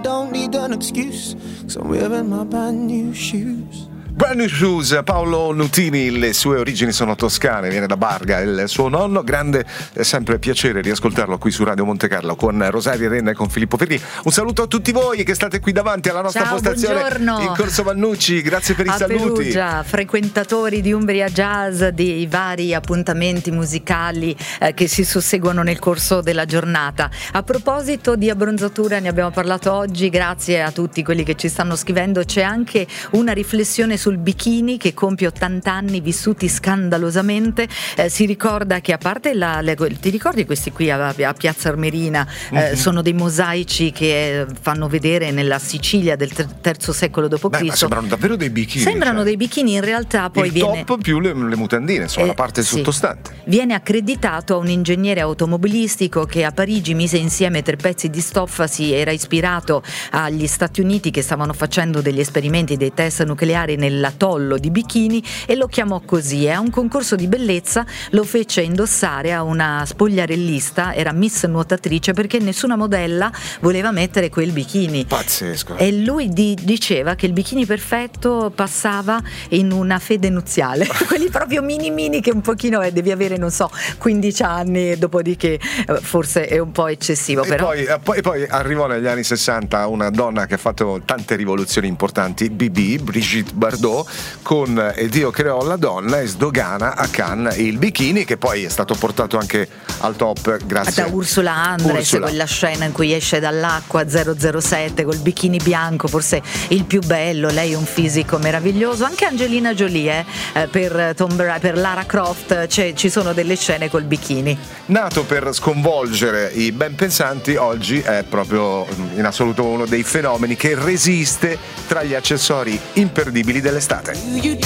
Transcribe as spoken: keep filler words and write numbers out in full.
don't need an excuse, 'cause I'm wearing my brand new shoes. Brand New Shoes, Paolo Nutini, le sue origini sono toscane, viene da Barga, il suo nonno, grande, è sempre piacere riascoltarlo qui su Radio Monte Carlo con Rosaria Renna e con Filippo Ferri. Un saluto a tutti voi che state qui davanti alla nostra Ciao, postazione buongiorno. in Corso Vannucci, grazie per i a saluti. Perugia, frequentatori di Umbria Jazz, dei vari appuntamenti musicali eh, che si susseguono nel corso della giornata. A proposito di abbronzatura, ne abbiamo parlato oggi, grazie a tutti quelli che ci stanno scrivendo. C'è anche una riflessione sul bikini che compie ottanta anni vissuti scandalosamente. Eh, si ricorda che a parte la, le, ti ricordi questi qui a, a Piazza Armerina, eh, mm-hmm. sono dei mosaici che fanno vedere nella Sicilia del terzo secolo dopo Beh, Cristo. sembrano davvero dei bikini. Sembrano cioè. dei bikini, in realtà poi il viene top più le, le mutandine, insomma, eh, la parte sì. sottostante. Viene accreditato a un ingegnere automobilistico che a Parigi mise insieme tre pezzi di stoffa, si era ispirato agli Stati Uniti che stavano facendo degli esperimenti, dei test nucleari nell'atollo di bikini, e lo chiamò così. E a un concorso di bellezza lo fece indossare a una spogliarellista, era Miss Nuotatrice, perché nessuna modella voleva mettere quel bikini. Pazzesco. E lui di- diceva che il bikini perfetto passava in una fede nuziale, quelli proprio mini mini che un pochino eh, devi avere, non so, quindici anni, dopodiché eh, forse è un po' eccessivo. E però poi, eh, poi, poi arrivò negli anni sessanta una donna che ha fatto tante rivoluzioni importanti, B B, Brigitte Bardot, con E Dio creò la donna, e sdogana a Cannes il bikini, che poi è stato portato anche al top grazie da Ursula Andress, Ursula. quella scena in cui esce dall'acqua zero zero sette col bikini bianco, forse il più bello, lei un fisico meraviglioso. Anche Angelina Jolie eh, per, Tom Bra- per Lara Croft ci sono delle scene col bikini. Nato per sconvolgere i ben pensanti, oggi è proprio in assoluto uno dei fenomeni che resiste tra gli accessori imperdibili dell'estate.